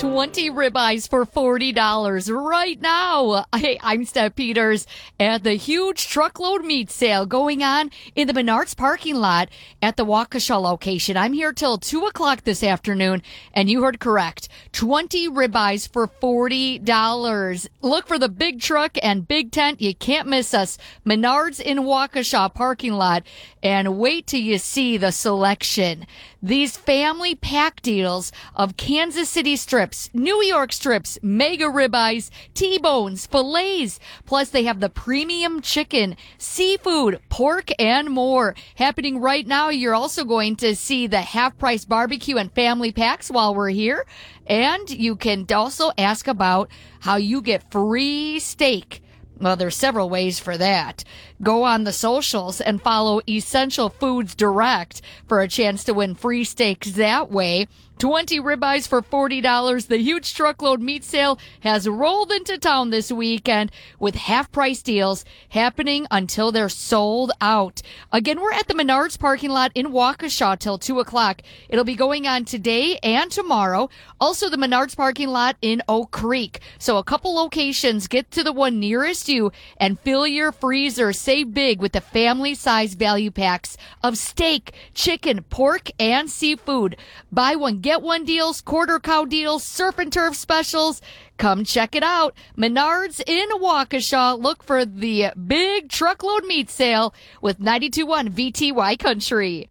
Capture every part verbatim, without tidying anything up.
twenty ribeyes for forty dollars right now. Hey, I'm Steph Peters at the huge truckload meat sale going on in the Menards parking lot at the Waukesha location. I'm here till two o'clock this afternoon, and you heard correct. twenty ribeyes for forty dollars. Look for the big truck and big tent. You can't miss us. Menards in Waukesha parking lot, and wait till you see the selection. These family pack deals of Kansas City strips, New York strips, mega ribeyes, T-bones, fillets. Plus, they have the premium chicken, seafood, pork, and more. Happening right now, you're also going to see the half-price barbecue and family packs while we're here. And you can also ask about how you get free steak. Well, there's several ways for that. Go on the socials and follow Essential Foods Direct for a chance to win free steaks that way. twenty ribeyes for forty dollars. The huge truckload meat sale has rolled into town this weekend with half-price deals happening until they're sold out. Again, we're at the Menards parking lot in Waukesha till two o'clock. It'll be going on today and tomorrow. Also, the Menards parking lot in Oak Creek. So a couple locations. Get to the one nearest you and fill your freezer. Save big with the family-size value packs of steak, chicken, pork, and seafood. Buy one, get one deals, quarter cow deals, surf and turf specials. Come check it out. Menards in Waukesha. Look for the big truckload meat sale with ninety-two point one V T Y Country.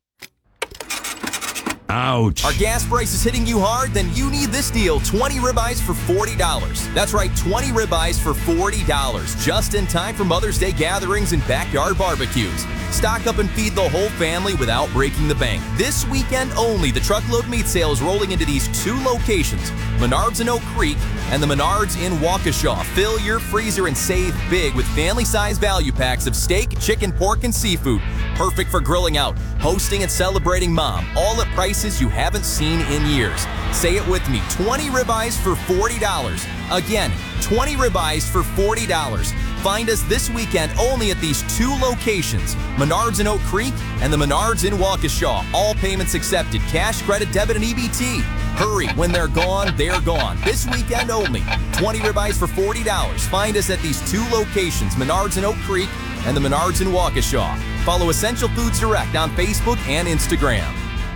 Ouch. Are gas prices hitting you hard? Then you need this deal, twenty ribeyes for forty dollars. That's right, twenty ribeyes for forty dollars. Just in time for Mother's Day gatherings and backyard barbecues. Stock up and feed the whole family without breaking the bank. This weekend only, the truckload meat sale is rolling into these two locations, Menards in Oak Creek and the Menards in Waukesha. Fill your freezer and save big with family-size value packs of steak, chicken, pork, and seafood. Perfect for grilling out, hosting, and celebrating mom, all at prices you haven't seen in years. Say it with me, twenty ribeyes for forty dollars. Again, twenty ribeyes for forty dollars. Find us this weekend only at these two locations, Menards in Oak Creek and the Menards in Waukesha. All payments accepted, cash, credit, debit, and E B T. Hurry, when they're gone, they're gone. This weekend only, twenty ribeyes for forty dollars. Find us at these two locations, Menards in Oak Creek and the Menards in Waukesha. Follow Essential Foods Direct on Facebook and Instagram.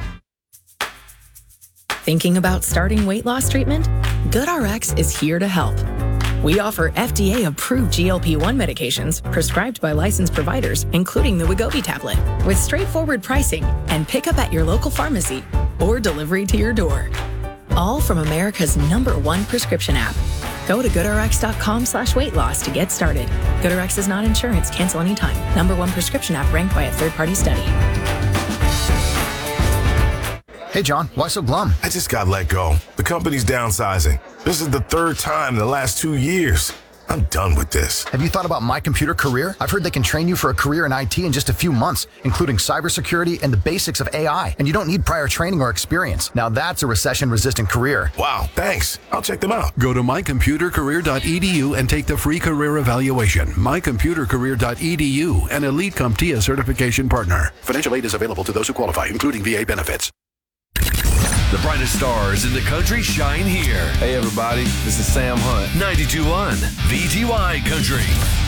Thinking about starting weight loss treatment? GoodRx is here to help. We offer F D A-approved G L P one medications prescribed by licensed providers, including the Wegovy tablet, with straightforward pricing and pickup at your local pharmacy or delivery to your door. All from America's number one prescription app. Go to GoodRx.com slash weight loss to get started. GoodRx is not insurance. Cancel anytime. Number one prescription app ranked by a third-party study. Hey, John, why so glum? I just got let go. The company's downsizing. This is the third time in the last two years. I'm done with this. Have you thought about My Computer Career? I've heard they can train you for a career in I T in just a few months, including cybersecurity and the basics of A I. And you don't need prior training or experience. Now that's a recession-resistant career. Wow, thanks. I'll check them out. Go to my computer career dot e d u and take the free career evaluation. my computer career dot e d u, an Elite CompTIA certification partner. Financial aid is available to those who qualify, including V A benefits. The brightest stars in the country shine here. Hey everybody, this is Sam Hunt. ninety-two point one V T Y Country.